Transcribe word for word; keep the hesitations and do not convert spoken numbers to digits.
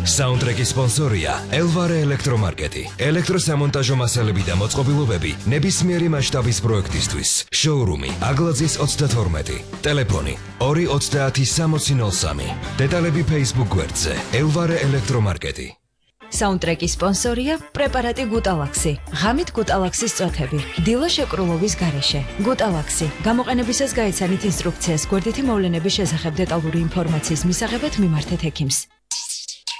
საუნდტრეკის სპონსორია ელვარე ელექტრომარკეტი. ელექტროსამონტაჟო მასალები და მოწყობილობები ნებისმიერი მასშტაბის პროექტისთვის. შოურუმი აგლაძის ოცდათორმეტი. ტელეფონი ორი ოცდაათი სამოცი ნოლ სამი. დეტალები Facebook გვერდზე ელვარე ელექტრომარკეტი. საუნდტრეკის სპონსორია პრეპარატი გუტალაქსი. ღამით გუტალაქსის წოთები. დილა შეკრულობის გარეშე. გუტალაქსი. გამოყენებისას გაიცანით ინსტრუქციას. გვერდითი მოვლენების შესახებ დეტალური ინფორმაციის მისაღებად მიმართეთ ექიმს.